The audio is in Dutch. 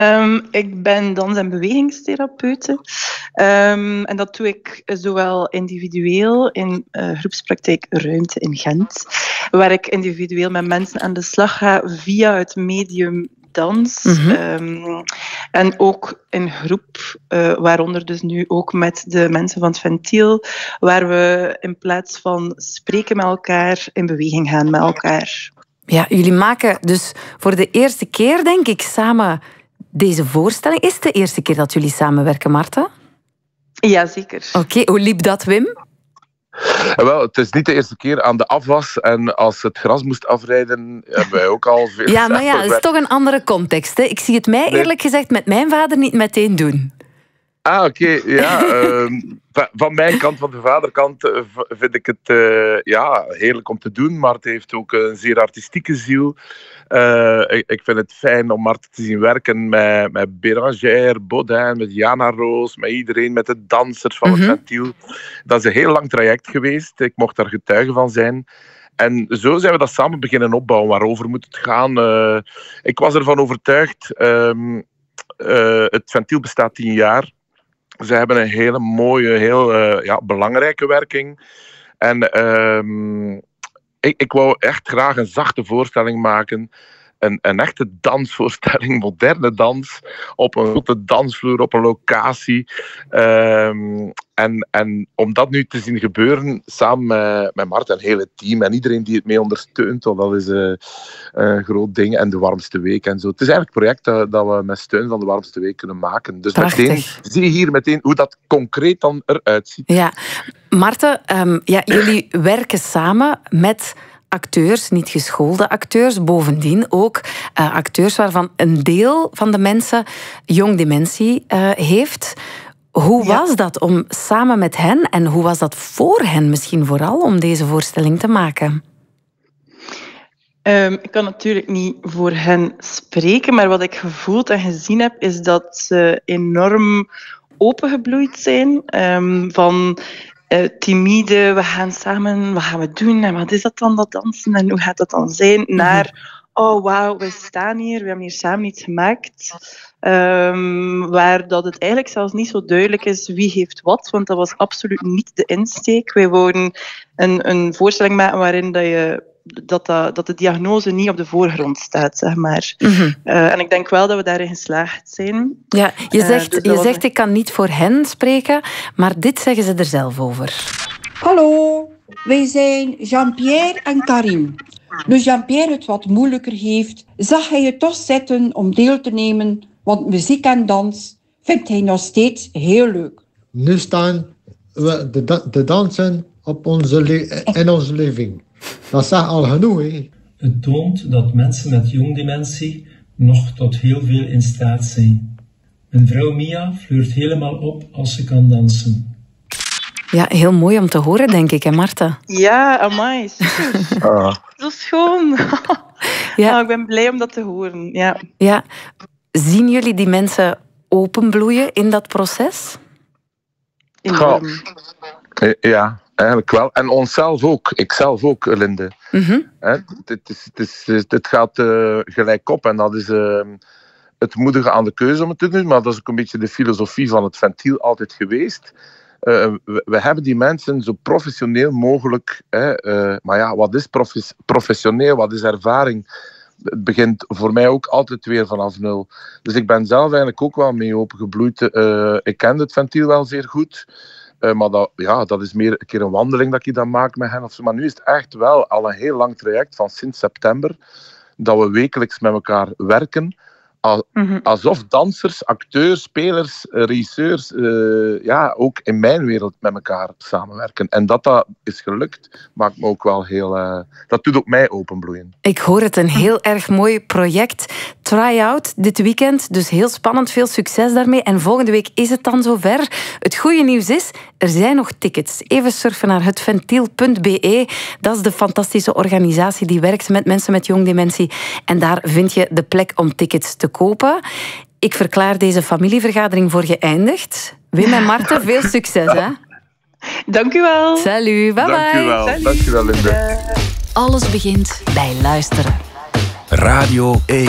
Ik ben dans- en bewegingstherapeute. En dat doe ik zowel individueel in groepspraktijk Ruimte in Gent, waar ik individueel met mensen aan de slag ga via het medium dans. En ook in groep, waaronder dus nu ook met de mensen van het Ventiel, waar we in plaats van spreken met elkaar, in beweging gaan met elkaar. Ja, jullie maken dus voor de eerste keer, denk ik, samen deze voorstelling. Is het de eerste keer dat jullie samenwerken, Marta? Jazeker. Oké, hoe liep dat, Wim? Wel, het is niet de eerste keer aan de afwas. En als het gras moest afrijden, hebben wij ook al veel... Ja, maar ja, dat is toch een andere context. Hè? Ik zie het mij eerlijk gezegd met mijn vader niet meteen doen. Ah, oké. Ja. Van mijn kant, van de vaderkant, vind ik het heerlijk om te doen. Mart heeft ook een zeer artistieke ziel. Ik vind het fijn om Mart te zien werken met Bérangère, Baudin, met Jana Roos, met iedereen, met de dansers van het Ventiel. Dat is een heel lang traject geweest. Ik mocht daar getuige van zijn. En zo zijn we dat samen beginnen opbouwen. Waarover moet het gaan? Ik was ervan overtuigd. Het Ventiel bestaat 10 jaar. Ze hebben een hele mooie, heel belangrijke werking. En ik wou echt graag een zachte voorstelling maken. Een echte dansvoorstelling, moderne dans. Op een grote dansvloer, op een locatie. En om dat nu te zien gebeuren, samen met Mart en het hele team en iedereen die het mee ondersteunt, want dat is een groot ding. En de Warmste Week en zo. Het is eigenlijk een project dat we met steun van de Warmste Week kunnen maken. Dus meteen, zie je hier meteen hoe dat concreet dan eruit ziet. Ja, Marta, jullie werken samen met acteurs, niet geschoolde acteurs, bovendien ook acteurs waarvan een deel van de mensen jong dementie heeft. Hoe was dat om samen met hen, en hoe was dat voor hen misschien vooral, om deze voorstelling te maken? Ik kan natuurlijk niet voor hen spreken, maar wat ik gevoeld en gezien heb, is dat ze enorm opengebloeid zijn. Van timide, we gaan samen, wat gaan we doen en wat is dat dan, dat dansen en hoe gaat dat dan zijn, naar oh wauw, we staan hier, we hebben hier samen iets gemaakt, waar dat het eigenlijk zelfs niet zo duidelijk is wie heeft wat, want dat was absoluut niet de insteek. Wij wouden een voorstelling maken waarin dat de diagnose niet op de voorgrond staat, zeg maar. En ik denk wel dat we daarin geslaagd zijn. Ja, je zegt ik kan niet voor hen spreken, maar dit zeggen ze er zelf over. Hallo, wij zijn Jean-Pierre en Karim. Nu Jean-Pierre het wat moeilijker heeft, zag hij het toch zitten om deel te nemen, want muziek en dans vindt hij nog steeds heel leuk. Nu staan we te dansen op in onze living. Dat zegt al genoeg, hè? Het toont dat mensen met jong dementie nog tot heel veel in staat zijn. Mijn vrouw Mia fleurt helemaal op als ze kan dansen. Ja, heel mooi om te horen, denk ik, hè, Marta? Ja, amai, super. Zo schoon. Ik ben blij om dat te horen. Ja. Zien jullie die mensen openbloeien in dat proces? Enorm. Ja. Eigenlijk wel. En onszelf ook. Ikzelf ook, Linde. Het gaat gelijk op. En dat is het moedige aan de keuze om het te doen. Maar dat is ook een beetje de filosofie van het Ventiel altijd geweest. We hebben die mensen zo professioneel mogelijk... maar ja, wat is professioneel? Wat is ervaring? Het begint voor mij ook altijd weer vanaf nul. Dus ik ben zelf eigenlijk ook wel mee opengebloeid. Ik ken het Ventiel wel zeer goed. Maar dat is meer een keer een wandeling dat ik dan maak met hen. Maar nu is het echt wel al een heel lang traject van sinds september dat we wekelijks met elkaar werken. Alsof dansers, acteurs, spelers, regisseurs ook in mijn wereld met elkaar samenwerken. En dat is gelukt, maakt me ook wel heel... dat doet ook mij openbloeien. Ik hoor het, een heel erg mooi project. Try-out dit weekend, dus heel spannend, veel succes daarmee. En volgende week is het dan zover. Het goede nieuws is, er zijn nog tickets. Even surfen naar hetventiel.be. Dat is de fantastische organisatie die werkt met mensen met jong dementie. En daar vind je de plek om tickets te kopen. Ik verklaar deze familievergadering voor geëindigd. Wim en Marten, veel succes, hè? Dank u wel. Salut, bye bye. Dank u wel, Linde. Alles begint bij luisteren. Radio 1.